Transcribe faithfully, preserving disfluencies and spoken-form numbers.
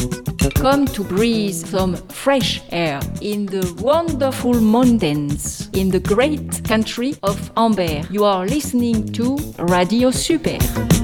Come to breathe some fresh air in the wonderful mountains in the great country of Amber. You are listening to Radio Super.